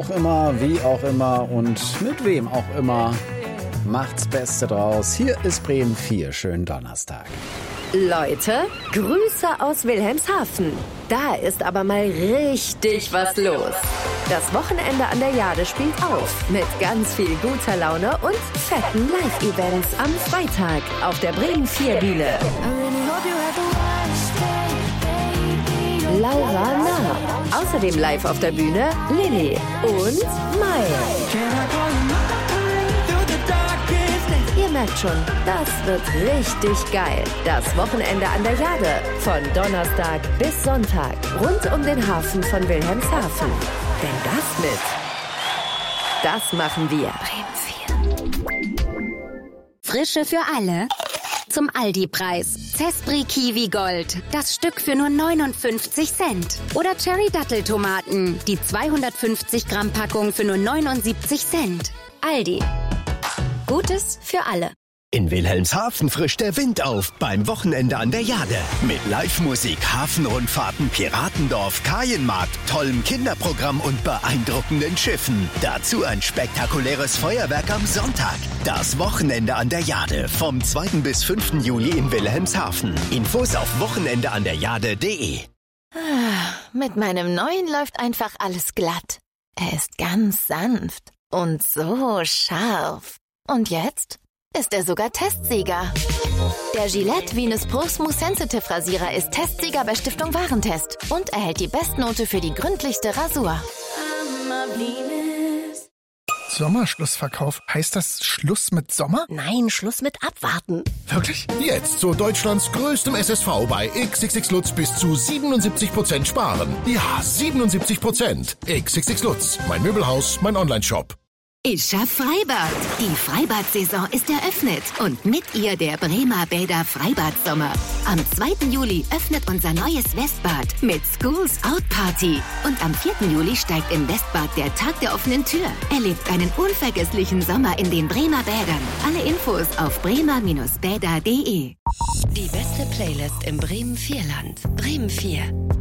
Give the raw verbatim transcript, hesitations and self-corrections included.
auch immer, wie auch immer und mit wem auch immer. Macht's Beste draus. Hier ist Bremen vier. Schönen Donnerstag. Leute, Grüße aus Wilhelmshaven. Da ist aber mal richtig was los. Das Wochenende an der Jade spielt auf mit ganz viel guter Laune und fetten Live-Events am Freitag auf der Bremen vier Bühne. Laura Nah. Außerdem live auf der Bühne Lilly und Mai. Ihr merkt schon, das wird richtig geil. Das Wochenende an der Jade. Von Donnerstag bis Sonntag. Rund um den Hafen von Wilhelmshaven. Denn das mit, das machen wir. Bremen vier. Frische für alle. Zum Aldi-Preis. Zespri Kiwi Gold. Das Stück für nur neunundfünfzig Cent. Oder Cherry Datteltomaten. Die zweihundertfünfzig Gramm Packung für nur neunundsiebzig Cent. Aldi. Gutes für alle. In Wilhelmshaven frischt der Wind auf beim Wochenende an der Jade. Mit Live-Musik, Hafenrundfahrten, Piratendorf, Kajenmarkt, tollem Kinderprogramm und beeindruckenden Schiffen. Dazu ein spektakuläres Feuerwerk am Sonntag. Das Wochenende an der Jade vom zweiten bis fünften Juli in Wilhelmshaven. Infos auf wochenendeanderjade punkt de. Ah, mit meinem neuen läuft einfach alles glatt. Er ist ganz sanft und so scharf. Und jetzt ist er sogar Testsieger. Der Gillette Venus Pro Smooth Sensitive Rasierer ist Testsieger bei Stiftung Warentest und erhält die Bestnote für die gründlichste Rasur. Sommerschlussverkauf. Heißt das Schluss mit Sommer? Nein, Schluss mit Abwarten. Wirklich? Jetzt zu Deutschlands größtem S S V bei X X X Lutz bis zu siebenundsiebzig Prozent sparen. Ja, siebenundsiebzig Prozent. X X X Lutz, mein Möbelhaus, mein Onlineshop. Ich hab Freibad. Die Freibad-Saison ist eröffnet und mit ihr der Bremer Bäder Freibad-Sommer. Am zweiten Juli öffnet unser neues Westbad mit Schools Out Party. Und am vierten Juli steigt im Westbad der Tag der offenen Tür. Erlebt einen unvergesslichen Sommer in den Bremer Bädern. Alle Infos auf bremer Bindestrich bäder punkt de. Die beste Playlist im Bremen vier Land. Bremen vier.